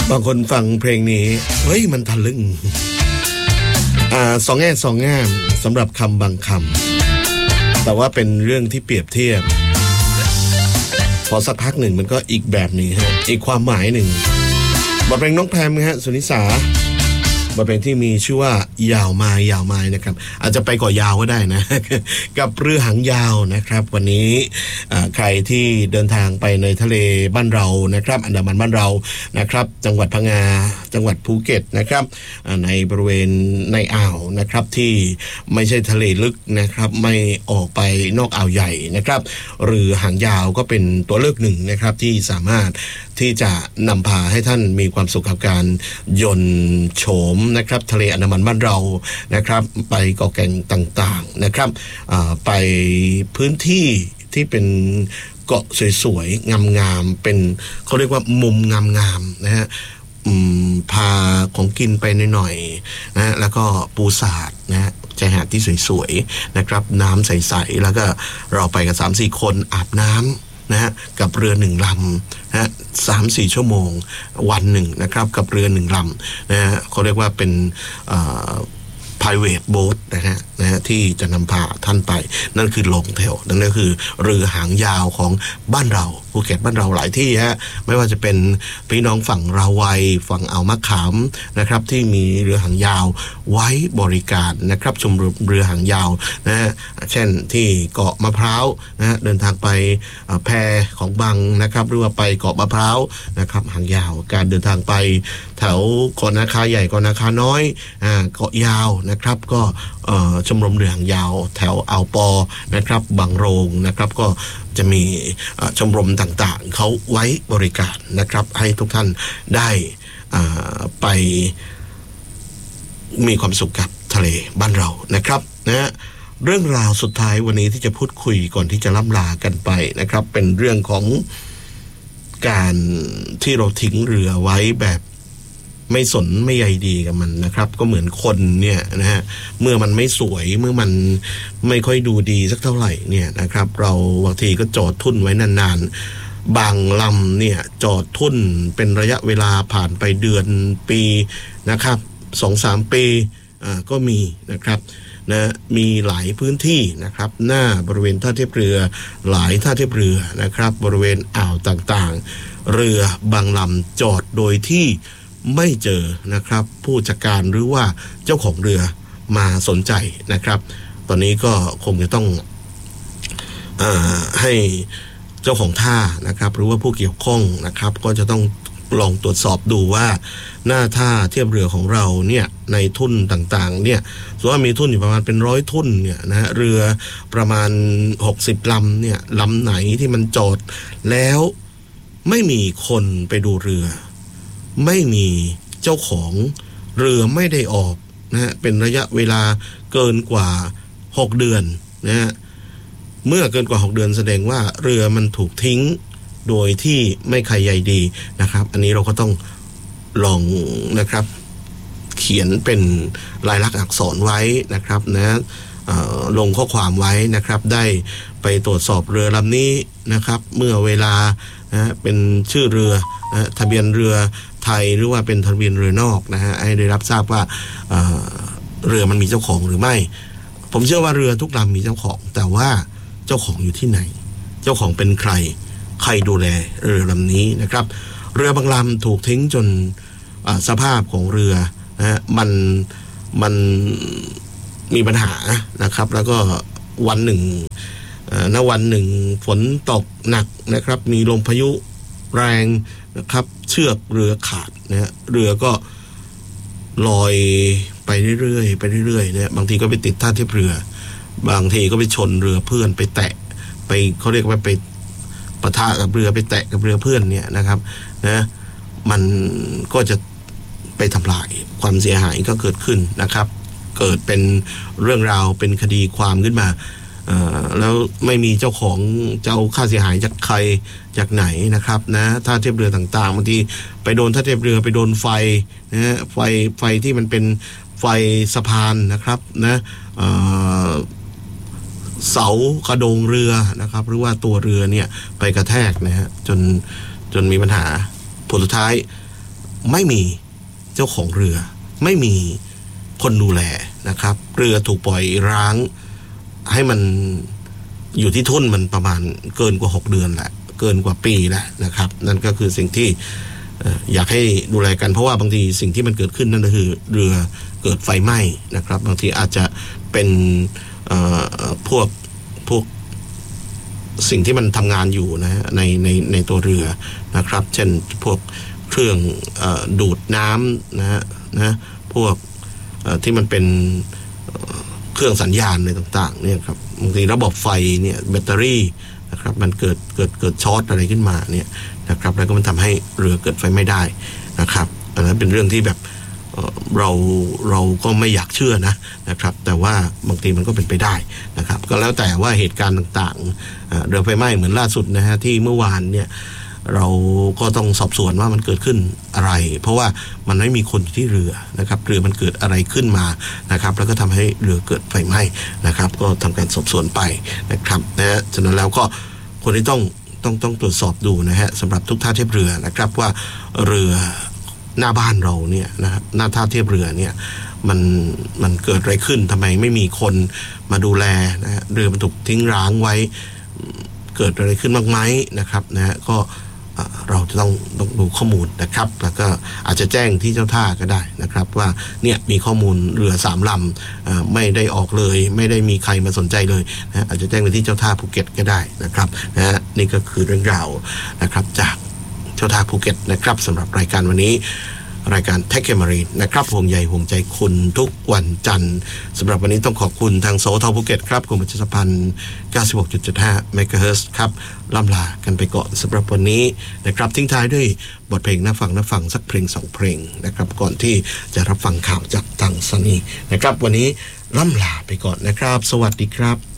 บางคนฟังเพลงนี้เฮ้ยมันทะลึ่งสองแง่สองงามสำหรับคำบางคำแต่ว่าเป็นเรื่องที่เปรียบเทียบพอสักพักหนึ่งมันก็อีกแบบหนึ่งฮะอีกความหมายหนึ่งบทเพลงน้องแพมฮะสุนิสาบทเพลงที่มีชื่อว่ายาวมายาวมายนะครับอาจจะไปก่อยาวก็ได้นะ กับเรือหางยาวนะครับวันนี้ใครที่เดินทางไปในทะเลบ้านเรานะครับอันดามันบ้านเรานะครับจังหวัดพังงาจังหวัดภูเก็ตนะครับในบริเวณในอ่าวนะครับที่ไม่ใช่ทะเลลึกนะครับไม่ออกไปนอกอ่าวใหญ่นะครับเรือหางยาวก็เป็นตัวเลือกหนึ่งนะครับที่สามารถที่จะนำพาให้ท่านมีความสุขกับการยนต์โฉมนะครับทะเลอันดามันบ้านเรานะครับไปเกาะแก่งต่างๆนะครับไปพื้นที่ที่เป็นเกาะสวยๆงามๆเป็นเขาเรียกว่ามุมงามๆนะฮะพาของกินไปหน่อยๆนะแล้วก็ปูสาดนะฮะชายหาดที่สวยๆนะครับน้ำใสๆแล้วก็เราไปกัน 3-4 คนอาบน้ำนะฮะกับเรือ1 ลำนะฮะ 3-4 ชั่วโมงวันหนึ่งนะครับกับเรือ1 ลำนะฮะเขาเรียกว่าเป็นprivate boat นะฮะที่จะนำพาท่านไปนั่นคือลงเทลนั่นก็คือเรือหางยาวของบ้านเราภูเก็ตบ้านเราหลายที่ฮะไม่ว่าจะเป็นพี่น้องฝั่งราวัยฝั่งอ่าวมะขามนะครับที่มีเรือหางยาวไว้บริการนะครับชมเรือหางยาวนะฮะเช่นที่เกาะมะพร้าวนะฮะเดินทางไปแพของบังนะครับหรือว่าไปเกาะมะพร้าวนะครับหางยาวการเดินทางไปแถวเกาะนาคาใหญ่เกาะนาคาน้อยเกาะยาวนะครับก็ชมรมเรือหางยาวแถวอ่าวปอนะครับบางโรงนะครับก็จะมีชมรมต่างๆเขาไว้บริการนะครับให้ทุกท่านได้ไปมีความสุขกับทะเลบ้านเรานะครับนะเรื่องราวสุดท้ายวันนี้ที่จะพูดคุยก่อนที่จะล่ำลากันไปนะครับเป็นเรื่องของการที่เราทิ้งเรือไว้แบบไม่สนไม่ใยดีกับมันนะครับก็เหมือนคนเนี่ยนะฮะเมื่อมันไม่สวยเมื่อมันไม่ค่อยดูดีสักเท่าไหร่เนี่ยนะครับเราบางทีก็จอดทุ่นไว้นานๆบางลำเนี่ยจอดทุ่นเป็นระยะเวลาผ่านไปเดือนปีนะครับ 2-3 ปีก็มีนะครับนะมีหลายพื้นที่นะครับหน้าบริเวณท่าเทียบเรือหลายท่าเทียบเรือนะครับบริเวณอ่าวต่างๆเรือบางลำจอดโดยที่ไม่เจอนะครับผู้จัดการหรือว่าเจ้าของเรือมาสนใจนะครับตอนนี้ก็คงจะต้องให้เจ้าของท่านะครับหรือว่าผู้เกี่ยวข้องนะครับก็จะต้องลองตรวจสอบดูว่าหน้าท่าเทียบเรือของเราเนี่ยในทุ่นต่างๆเนี่ยส่วนว่ามีทุ่นอยู่ประมาณเป็น100 ทุ่นเนี่ยนะฮะเรือประมาณ60 ลำเนี่ยลำไหนที่มันจอดแล้วไม่มีคนไปดูเรือไม่มีเจ้าของเรือไม่ได้ออกนะฮะเป็นระยะเวลาเกินกว่า6 เดือนนะฮะเมื่อเกินกว่า6 เดือนแสดงว่าเรือมันถูกทิ้งโดยที่ไม่ใครใยดีนะครับอันนี้เราก็ต้องลองนะครับเขียนเป็นลายลักษณ์อักษรไว้นะครับนะลงข้อความไว้นะครับได้ไปตรวจสอบเรือลำนี้นะครับเมื่อเวลานะเป็นชื่อเรือนะทะเบียนเรือไทยหรือว่าเป็นทะเบียนเรือนอกนะฮะให้ได้รับทราบว่าเรือมันมีเจ้าของหรือไม่ผมเชื่อว่าเรือทุกลำมีเจ้าของแต่ว่าเจ้าของอยู่ที่ไหนเจ้าของเป็นใครดูแลเรือลำนี้นะครับเรือบางลำถูกทิ้งจนสภาพของเรือนะฮะมันมีปัญหานะครับแล้วก็วันหนึ่งวันหนึ่งฝนตกหนักนะครับมีลมพายุแรงนะครับเชือกเรือขาดนะฮะเรือก็ลอยไปเรื่อยๆนะบางทีก็ไปติดท่าเทียบเรือบางทีก็ไปชนเรือเพื่อนไปแตะไปเขาเรียกว่าไปปะทะกับเรือไปแตะกับเรือเพื่อนเนี่ยนะครับนะมันก็จะไปทำลายความเสียหายก็เกิดขึ้นนะครับเกิดเป็นเรื่องราวเป็นคดีความขึ้นมาแล้วไม่มีเจ้าของจะเอาค่าเสียหายจากใครจากไหนนะครับนะท่าเทียบเรือต่างๆบางทีไปโดนท่าเทียบเรือไปโดนไฟนะไฟที่มันเป็นไฟสะพานนะครับนะเสากระโดงเรือนะครับหรือว่าตัวเรือเนี่ยไปกระแทกนะฮะจนมีปัญหาผลสุดท้ายไม่มีเจ้าของเรือไม่มีคนดูแลนะครับเรือถูกปล่อยร้างให้มันอยู่ที่ทุ่นมันประมาณเกินกว่า6 เดือนแหละเกินกว่าปีแล้วนะครับนั่นก็คือสิ่งที่อยากให้ดูแลกันเพราะว่าบางทีสิ่งที่มันเกิดขึ้นนั่นก็คือเรือเกิดไฟไหม้นะครับบางทีอาจจะเป็นพวกสิ่งที่มันทำงานอยู่นะในตัวเรือนะครับเช่นพวกเครื่องดูดน้ำนะพวกที่มันเป็นเครื่องสัญญาณอะไรต่างๆเนี่ยครับบางทีระบบไฟเนี่ยแบตเตอรี่นะครับมันเกิดช็อตอะไรขึ้นมาเนี่ยนะครับแล้วก็มันทำให้เรือเกิดไฟไม่ได้นะครับอันนั้นเป็นเรื่องที่แบบเราก็ไม่อยากเชื่อนะครับแต่ว่าบางทีมันก็เป็นไปได้นะครับก็แล้วแต่ว่าเหตุการณ์ต่างๆเรือไฟไหม้เหมือนล่าสุดนะฮะที่เมื่อวานเนี่ยเราก็ต้องสอบสวนว่ามันเกิดขึ้นอะไรเพราะว่ามันไม่มีคนที่เรือนะครับเรือมันเกิดอะไรขึ้นมานะครับแล้วก็ทำให้เรือเกิดไฟไหม้นะครับก็ทำการสอบสวนไปนะครับนะฉะนั้นแล้วก็คนที่ต้องตรวจสอบดูนะฮะสำหรับทุกท่าเทียบเรือนะครับว่าเรือหน้าบ้านเราเนี่ยนะครับหน้าท่าเทียบเรือเนี่ยมันเกิดอะไรขึ้นทำไมไม่มีคนมาดูแลนะฮะเรือมันถูกทิ้งร้างไว้เกิดอะไรขึ้นบ้างไหมนะครับนะฮะก็เราจะต้องดูข้อมูลนะครับแล้วก็อาจจะแจ้งที่เจ้าท่าก็ได้นะครับว่าเนี่ยมีข้อมูลเรือ3 ลำไม่ได้ออกเลยไม่ได้มีใครมาสนใจเลยนะอาจจะแจ้งไปที่เจ้าท่าภูเก็ตก็ได้นะครับนะนี่ก็คือเรื่องราวนะครับจากเจ้าท่าภูเก็ตนะครับสำหรับรายการวันนี้รายการ Tech Care Marine นะครับห่วงใยห่วงใจคุณทุกวันจันทร์สำหรับวันนี้ต้องขอบคุณทางสทภูเก็ตครับกรมประชาสัมพันธ์ 96.75 เมกะเฮิรตซ์ครับล่ำลากันไปก่อนสำหรับวันนี้นะครับทิ้งท้ายด้วยบทเพลงน่าฟังสักเพลง2 เพลงนะครับก่อนที่จะรับฟังข่าวจากทางสนีนะครับวันนี้ล่ำลาไปก่อนนะครับสวัสดีครับ